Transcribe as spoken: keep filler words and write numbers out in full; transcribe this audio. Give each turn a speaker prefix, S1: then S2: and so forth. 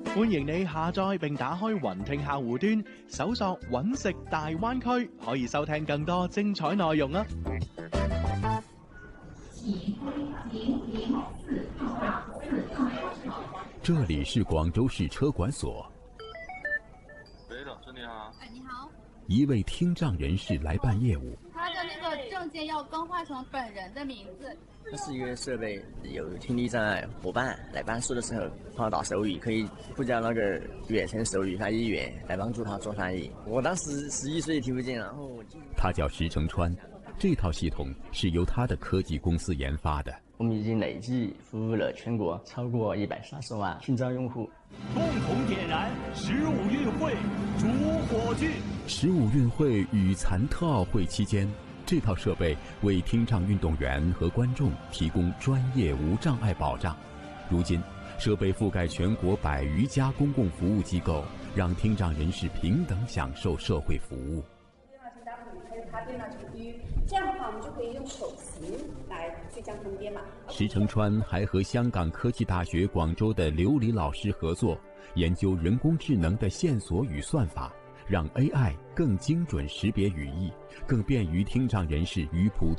S1: 歡迎你下載並打開雲聽客戶端，搜索揾食大灣區，可以收聽更多精彩內容啊！
S2: 這裡是廣州市車管所。
S3: 喂，老師你好。
S4: 哎，你好。
S2: 一位聽障人士來辦業務。
S4: 他的那個證件要更換成本人的名字。
S5: 它是一個設備，有聽力障礙夥伴來辦事的時候，碰到手語可以呼叫那個遠程手語翻譯員來幫助他做翻譯。我當時十一歲聽不見，然後我進
S2: 他叫石成川，這套系統是由他的科技公司研發的。
S5: 我們已經累計服務了全國超過一百三十萬聽障用戶。
S6: 共同點燃十五運會主火炬。
S2: 十五運會與殘特奧會期間，這套設備為聽障運動員和觀眾提供專業無障礙保障。如今，設備覆蓋全國百餘家公共服務機構，讓聽障人士平等享受社會服務。
S7: 他對那這個魚，這樣的話我們就可以用手型來去將它們編碼。
S2: 石成川還和香港科技大學廣州的劉禮老師合作，研究人工智能的線索與算法，讓 A I 更精準識別語義，更便於聽障人士與普通